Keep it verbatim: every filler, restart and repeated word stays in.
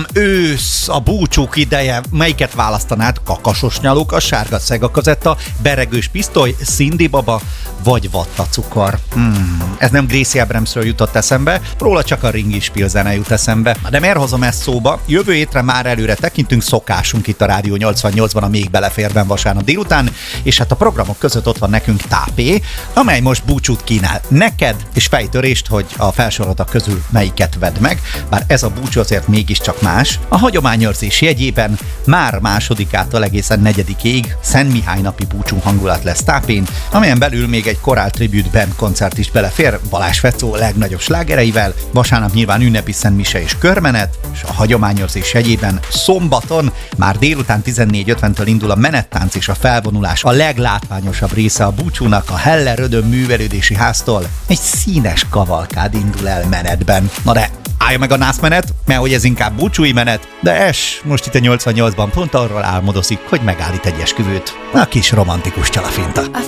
ősz, a búcsúk ideje. Melyiket választanád? Kakasos nyaluk, a sárga szegakazetta, beregős pisztoly, Cindy baba vagy vattacukor? Hmm, ez nem Gracie Abramsről jutott eszembe, róla csak a Ringispiel zene jut eszembe. De miért hozom ezt szóba? Jövő hétre már előre tekintünk, szokásunk itt a Rádió nyolcvannyolcban a Még beleférben vasárnap délután, és hát a programok között ott van nekünk Tápé, amely most búcsút kínál neked, és fejtörést, hogy a felsorozatok közül melyiket vedd meg, bár ez a búcsú azért mégiscsak más. A hagyományőrzés jegyében már másodikától egészen negyedikéig Szent Mihály napi búcsú hangulat lesz Tápén, amelyen belül még egy Korál Tribute Band koncert is belefér Balázs Fecó legnagyobb slágereivel, vasárnap nyilván ünnepi Szent Mise és körmenet, és a hagyományőrzés jegyében szombaton már délután tizennégy ötventől indul a menettánc és a felvonulás, a leglátványosabb része a búcsúnak a Heller Rödön művelődési háztól egy színes kavalkád indul el menetben. Na de állja meg a nászmenet, mert hogy ez inkább búcsúi menet, de es most itt a nyolcvannyolcban pont arról álmodozik, hogy megállít egy esküvőt. A kis romantikus csalafinta.